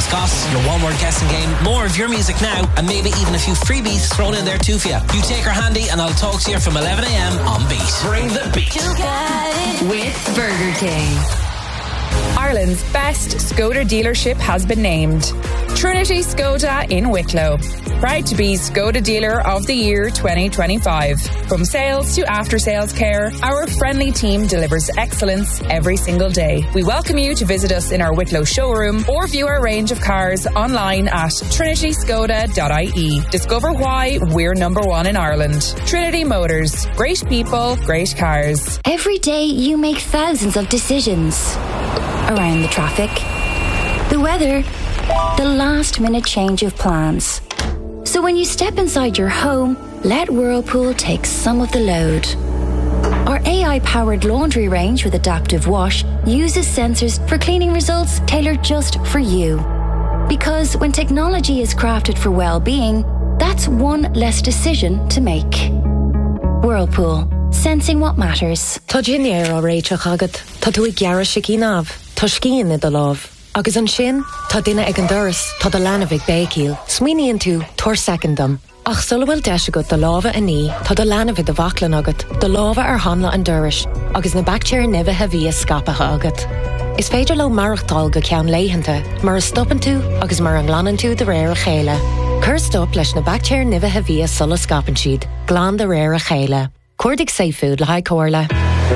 Scots, your one-word guessing game, more of your music now, and maybe even a few freebies thrown in there too for you. You take her handy and I'll talk to you from 11 a.m. on Beat. Bring the beat. With Burger King. Ireland's best Skoda dealership has been named. Trinity Skoda in Wicklow. Proud to be Skoda Dealer of the Year 2025. From sales to after-sales care, our friendly team delivers excellence every single day. We welcome you to visit us in our Wicklow showroom or view our range of cars online at trinityskoda.ie. Discover why we're number one in Ireland. Trinity Motors. Great people, great cars. Every day you make thousands of decisions. Around the traffic, the weather, the last-minute change of plans. So when you step inside your home, let Whirlpool take some of the load. Our AI-powered laundry range with Adaptive Wash uses sensors for cleaning results tailored just for you. Because when technology is crafted for well-being, that's one less decision to make. Whirlpool. Sensing what matters. Tá Ginnéar á réiteach agat, tá tú ag gearra sicí náb, tá scían i do láb. Agus an sin, tá duine ag an doras, tá do lana bhig bécíl. Smuoiníonn tú, tuair secondam. Ach sulhfuil deis agat do lábha a ní, tá do lana bhig do bhaclan agat, do lábha ar hanla an doras, agus na bactéir nibhe a bhí a scapatha agat. Is féidir le marachtáil go ceann léihananta, mar a stoppan tú agus mar an ghlanan tú de réir a chéile. Cur stop leis na bactéir nibhe a bhí a sulla scapan siad, glán de réir a chéile. Cordic Seafood le Corla.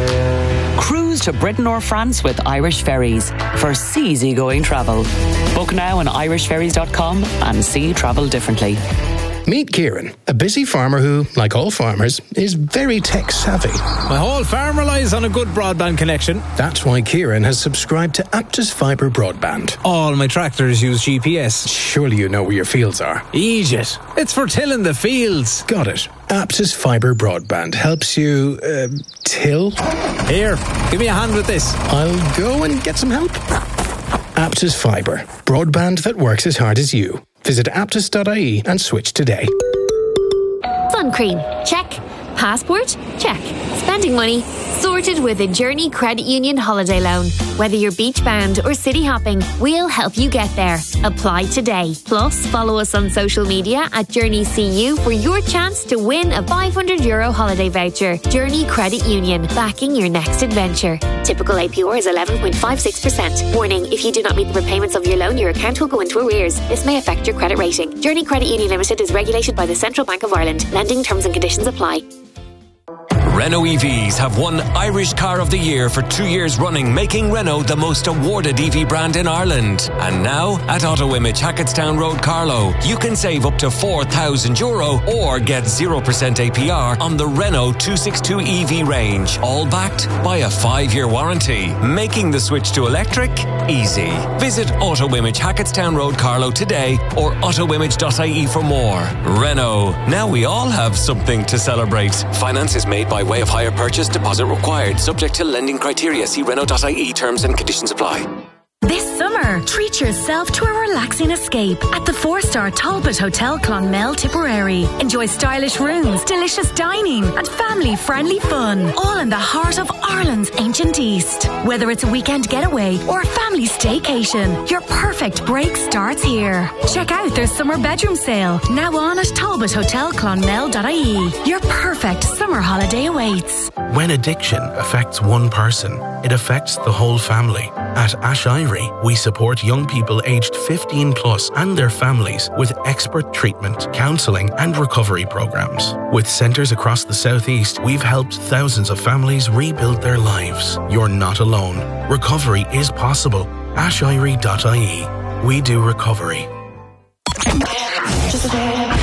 Cruise to Britain or France with Irish Ferries for easy-going travel. Book now on irishferries.com and see travel differently. Meet Kieran, a busy farmer who, like all farmers, is very tech-savvy. My whole farm relies on a good broadband connection. That's why Kieran has subscribed to Aptus Fibre Broadband. All my tractors use GPS. Surely you know where your fields are. Egypt. It's for tilling the fields. Got it. Aptus Fibre Broadband helps you, till? Here, give me a hand with this. I'll go and get some help. Aptus Fibre. Broadband that works as hard as you. Visit aptus.ie and switch today. Sun cream, check. Passport, check. Spending money, sorted with a Journey Credit Union holiday loan. Whether you're beach bound or city hopping, we'll help you get there. Apply today. Plus, follow us on social media at JourneyCU for your chance to win a €500 holiday voucher. Journey Credit Union, backing your next adventure. Typical APR is 11.56%. Warning, if you do not meet the repayments of your loan, your account will go into arrears. This may affect your credit rating. Journey Credit Union Limited is regulated by the Central Bank of Ireland. Lending terms and conditions apply. Renault EVs have won Irish Car of the Year for 2 years running, making Renault the most awarded EV brand in Ireland. And now, at Autoimage Hackettstown Road, Carlow, you can save up to €4,000 or get 0% APR on the Renault 262 EV range, all backed by a 5-year warranty, making the switch to electric easy. Visit Autoimage Hackettstown Road, Carlow today or autoimage.ie for more. Renault, now we all have something to celebrate. Finance is made by way of hire purchase, deposit required, subject to lending criteria. See Renault.ie, terms and conditions apply. This summer, treat yourself to a relaxing escape at the 4-star Talbot Hotel Clonmel, Tipperary. Enjoy stylish rooms, delicious dining and family-friendly fun, all in the heart of Ireland's ancient East. Whether it's a weekend getaway or a family staycation, your perfect break starts here. Check out their summer bedroom sale, now on at talbothotelclonmel.ie. Your perfect summer holiday awaits. When addiction affects one person, it affects the whole family. At Ash Irie, we support young people aged 15 plus and their families with expert treatment, counselling and recovery programs. With centres across the southeast, we've helped thousands of families rebuild their lives. You're not alone. Recovery is possible. ashirie.ie. We do recovery. Just